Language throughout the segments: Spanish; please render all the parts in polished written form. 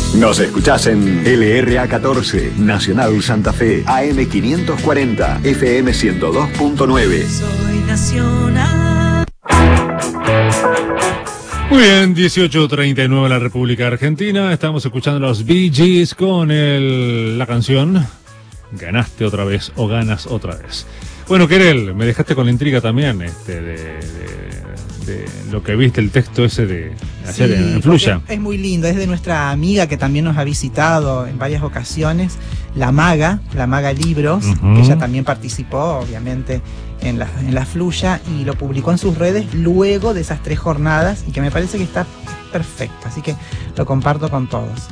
Nos escuchás en LRA 14, Nacional Santa Fe, AM 540, FM 102.9. Soy nacional. Muy bien, 18:39 en la República Argentina. Estamos escuchando los Bee Gees con la canción Ganaste otra vez o ganas otra vez. Bueno, Querel, me dejaste con la intriga también de lo que viste, el texto ese de ayer en Fluya. Es muy lindo, es de nuestra amiga que también nos ha visitado en varias ocasiones, la Maga Libros, que ella también participó, obviamente, en la Fluya, y lo publicó en sus redes luego de esas 3 jornadas, y que me parece que está perfecto, así que lo comparto con todos.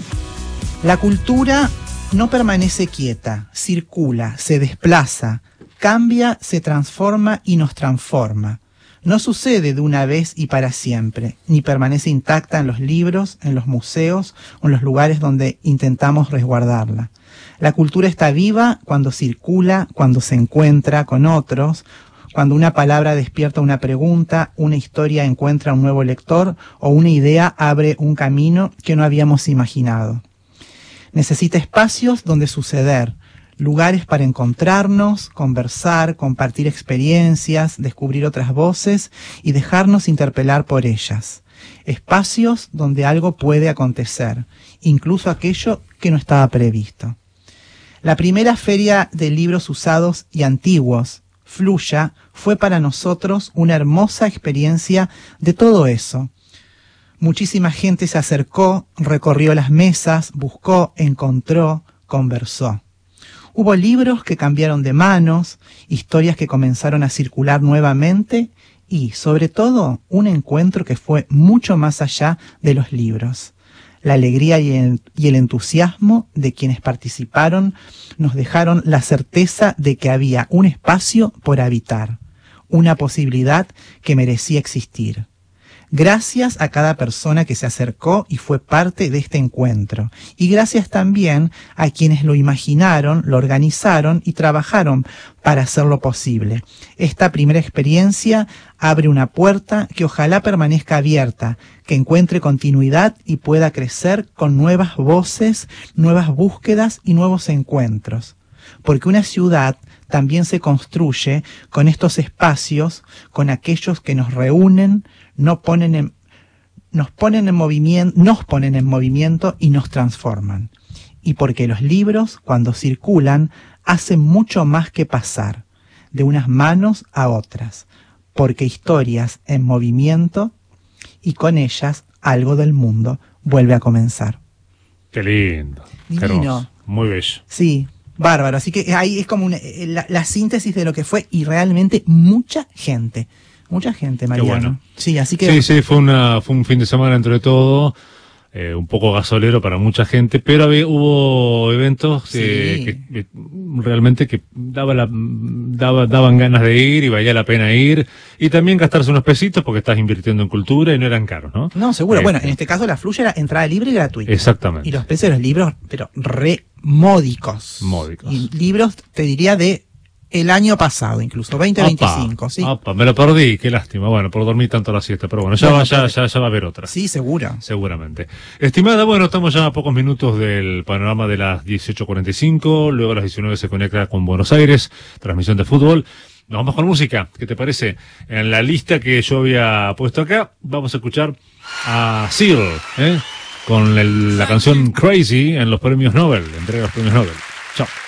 La cultura no permanece quieta, circula, se desplaza, cambia, se transforma y nos transforma. No sucede de una vez y para siempre, ni permanece intacta en los libros, en los museos o en los lugares donde intentamos resguardarla. La cultura está viva cuando circula, cuando se encuentra con otros, cuando una palabra despierta una pregunta, una historia encuentra un nuevo lector o una idea abre un camino que no habíamos imaginado. Necesita espacios donde suceder, lugares para encontrarnos, conversar, compartir experiencias, descubrir otras voces y dejarnos interpelar por ellas. Espacios donde algo puede acontecer, incluso aquello que no estaba previsto. La primera feria de libros usados y antiguos, Fluya, fue para nosotros una hermosa experiencia de todo eso. Muchísima gente se acercó, recorrió las mesas, buscó, encontró, conversó. Hubo libros que cambiaron de manos, historias que comenzaron a circular nuevamente y, sobre todo, un encuentro que fue mucho más allá de los libros. La alegría y el entusiasmo de quienes participaron nos dejaron la certeza de que había un espacio por habitar, una posibilidad que merecía existir. Gracias a cada persona que se acercó y fue parte de este encuentro. Y gracias también a quienes lo imaginaron, lo organizaron y trabajaron para hacerlo posible. Esta primera experiencia abre una puerta que ojalá permanezca abierta, que encuentre continuidad y pueda crecer con nuevas voces, nuevas búsquedas y nuevos encuentros. Porque una ciudad también se construye con estos espacios, con aquellos que nos reúnen, nos ponen en movimiento y nos transforman. Y porque los libros, cuando circulan, hacen mucho más que pasar de unas manos a otras, porque historias en movimiento y con ellas algo del mundo vuelve a comenzar. Qué lindo. Divino. Muy bello. Sí, bárbaro. Así que ahí es como la síntesis de lo que fue, y realmente mucha gente, Mariano. Qué bueno. Sí, así que... Sí, fue un fin de semana entre todo, un poco gasolero para mucha gente, pero hubo eventos que realmente que daban ganas de ir y valía la pena ir, y también gastarse unos pesitos porque estás invirtiendo en cultura y no eran caros, ¿no? No, seguro. Bueno, en este caso la Fluya era entrada libre y gratuita. Exactamente. Y los precios de los libros, pero módicos. Y libros, te diría, de el año pasado, incluso 2025, ¿sí? Me lo perdí, qué lástima. Bueno, por dormir tanto la siesta, pero bueno, ya va a haber otra. Sí, seguro. Seguramente. Estimada, bueno, estamos ya a pocos minutos del panorama de las 18:45, luego a las 19 se conecta con Buenos Aires, transmisión de fútbol. Nos vamos con música, ¿qué te parece? En la lista que yo había puesto acá, vamos a escuchar a Seal, con la canción Crazy en los premios Nobel, entrega los premios Nobel. Chao.